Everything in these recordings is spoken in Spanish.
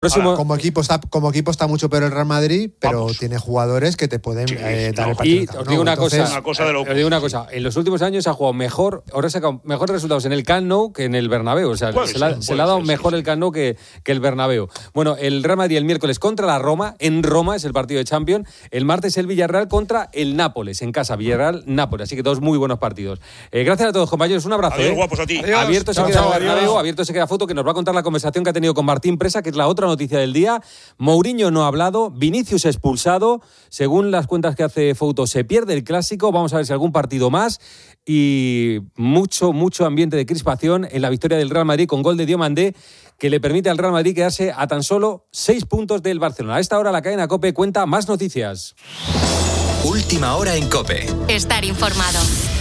Próximo... Como equipo está mucho peor el Real Madrid, pero tiene jugadores que te pueden dar el partido. Y os digo una cosa, en los últimos años ha jugado mejor, ahora ha sacado mejores resultados en el Camp Nou que en el Bernabéu. O sea, se le ha dado mejor el Camp Nou que el Bernabéu. Bueno, el Real Madrid el miércoles contra la Roma, en Roma es el partido de Champions. El martes el Villarreal contra el Nápoles, en casa, Villarreal-Nápoles. Así que dos muy buenos partidos. Gracias a todos, compañeros, un abrazo. Adiós, guapos a ti. Abierto se queda Bernabéu, abierto se queda foto, que nos va a contar la conversación que ha tenido con Martín Presa, que es la otra noticia del día. Mourinho no ha hablado, Vinicius expulsado, según las cuentas que hace Foto se pierde el Clásico, vamos a ver si algún partido más, y mucho ambiente de crispación en la victoria del Real Madrid con gol de Diomandé, que le permite al Real Madrid quedarse a tan solo 6 puntos del Barcelona. A esta hora la cadena COPE cuenta más noticias. Última hora en COPE. Estar informado.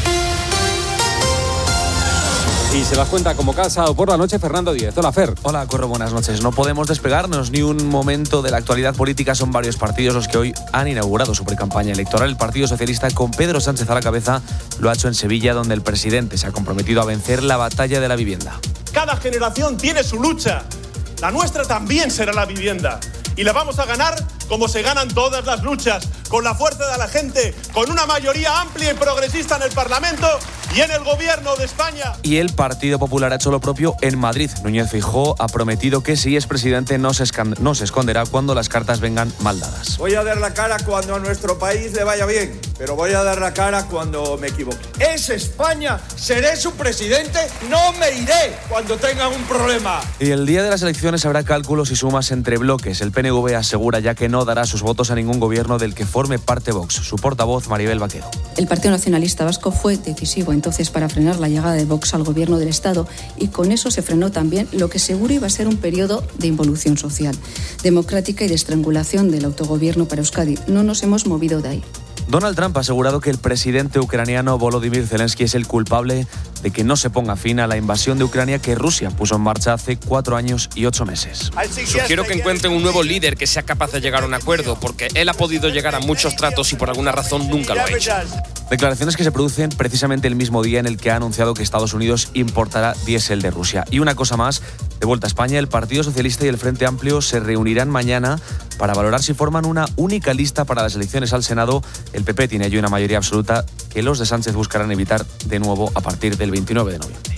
Y se las cuenta como cada sábado por la noche Fernando Díez. Hola, Fer. Hola, Corro, buenas noches. No podemos despegarnos ni un momento de la actualidad política. Son varios partidos los que hoy han inaugurado su precampaña electoral. El Partido Socialista, con Pedro Sánchez a la cabeza, lo ha hecho en Sevilla, donde el presidente se ha comprometido a vencer la batalla de la vivienda. Cada generación tiene su lucha. La nuestra también será la vivienda. Y la vamos a ganar como se ganan todas las luchas, con la fuerza de la gente, con una mayoría amplia y progresista en el Parlamento y en el Gobierno de España. Y el Partido Popular ha hecho lo propio en Madrid. Núñez Feijóo ha prometido que si es presidente no se esconderá cuando las cartas vengan mal dadas. Voy a dar la cara cuando a nuestro país le vaya bien, pero voy a dar la cara cuando me equivoque. Es España, seré su presidente, no me iré cuando tengan un problema. Y el día de las elecciones habrá cálculos y sumas entre bloques. El PNV asegura ya que no dará sus votos a ningún gobierno del que forme parte Vox. Su portavoz, Maribel Vaquero. El Partido Nacionalista Vasco fue decisivo entonces para frenar la llegada de Vox al gobierno del Estado, y con eso se frenó también lo que seguro iba a ser un periodo de involución social, democrática y de estrangulación del autogobierno para Euskadi. No nos hemos movido de ahí. Donald Trump ha asegurado que el presidente ucraniano Volodymyr Zelensky es el culpable de que no se ponga fin a la invasión de Ucrania que Rusia puso en marcha hace 4 años y 8 meses. Sugiero que encuentren un nuevo líder que sea capaz de llegar a un acuerdo, porque él ha podido llegar a muchos tratos y por alguna razón nunca lo ha hecho. Declaraciones que se producen precisamente el mismo día en el que ha anunciado que Estados Unidos importará diésel de Rusia. Y una cosa más, de vuelta a España, el Partido Socialista y el Frente Amplio se reunirán mañana para valorar si forman una única lista para las elecciones al Senado. El PP tiene allí una mayoría absoluta que los de Sánchez buscarán evitar de nuevo a partir del 29 de noviembre.